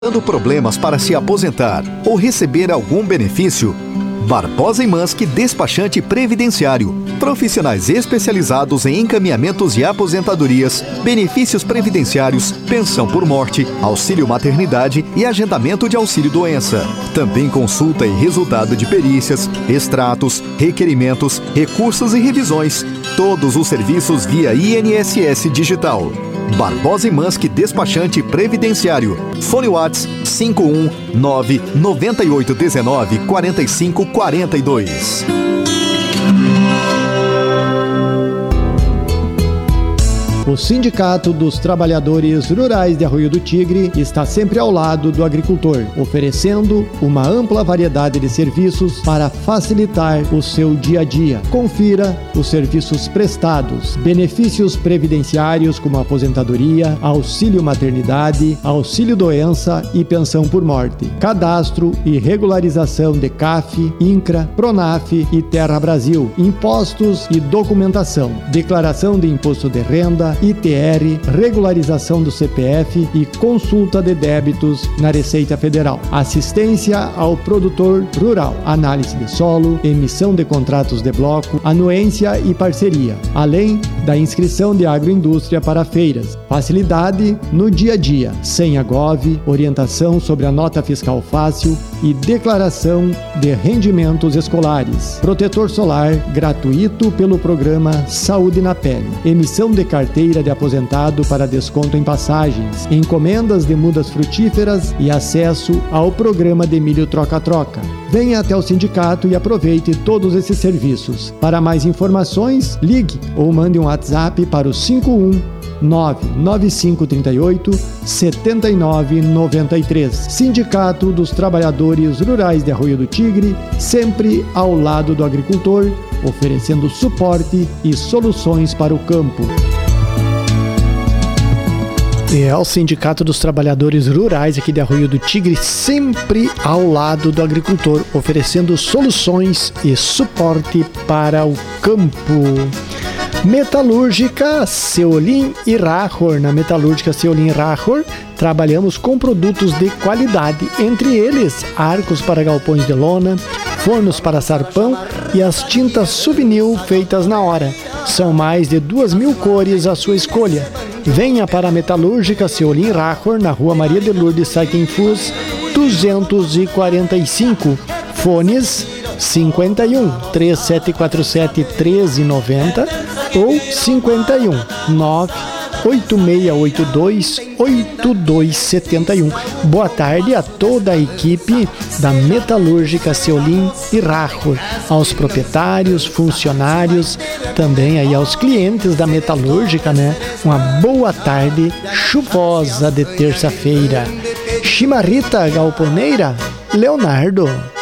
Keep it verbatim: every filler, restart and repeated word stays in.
Tendo problemas para se aposentar ou receber algum benefício? Barbosa e Manski Despachante Previdenciário. Profissionais especializados em encaminhamentos de aposentadorias, benefícios previdenciários, pensão por morte, auxílio maternidade e agendamento de auxílio-doença. Também consulta e resultado de perícias, extratos, requerimentos, recursos e revisões. Todos os serviços via I N S S Digital. Barbosa e Manski Despachante Previdenciário. Fone WhatsApp cinco um nove nove oito um nove quatro cinco quatro dois. O Sindicato dos Trabalhadores Rurais de Arroio do Tigre está sempre ao lado do agricultor, oferecendo uma ampla variedade de serviços para facilitar o seu dia a dia. Confira os serviços prestados: benefícios previdenciários como aposentadoria, auxílio maternidade, auxílio doença e pensão por morte, cadastro e regularização de C A F, INCRA, PRONAF e Terra Brasil, impostos e documentação, declaração de imposto de renda, I T R, regularização do C P F e consulta de débitos na Receita Federal. Assistência ao produtor rural, análise de solo, emissão de contratos de bloco, anuência e parceria, além da inscrição de agroindústria para feiras. Facilidade no dia a dia, senha Gov, orientação sobre a nota fiscal fácil e declaração de rendimentos escolares. Protetor solar gratuito pelo programa Saúde na Pele. Emissão de carteira de aposentado para desconto em passagens, encomendas de mudas frutíferas e acesso ao programa de milho troca-troca. Venha até o sindicato e aproveite todos esses serviços. Para mais informações, ligue ou mande um WhatsApp para o cinco um nove nove cinco três oito sete nove nove três. Sindicato dos Trabalhadores Rurais de Arroio do Tigre, sempre ao lado do agricultor, oferecendo suporte e soluções para o campo. É o Sindicato dos Trabalhadores Rurais aqui de Arroio do Tigre, sempre ao lado do agricultor, oferecendo soluções e suporte para o campo. Metalúrgica Seolin e Rahor. Na Metalúrgica Seolin e Rahor trabalhamos com produtos de qualidade, entre eles arcos para galpões de lona, fornos para sarpão e as tintas souvenir feitas na hora. São mais de duas mil cores à sua escolha. Venha para a Metalúrgica Seolin Rahor, na Rua Maria de Lourdes Saitenfus, duzentos e quarenta e cinco. Fones cinquenta e um, três sete quatro sete, um três nove zero ou cinquenta e um, nove oito seis oito dois, oito dois sete um. Boa tarde a toda a equipe da Metalúrgica Seolin e Rahor, aos proprietários, funcionários, também aí aos clientes da Metalúrgica, né? Uma boa tarde chuvosa de terça-feira. Chimarrita galponeira, Leonardo.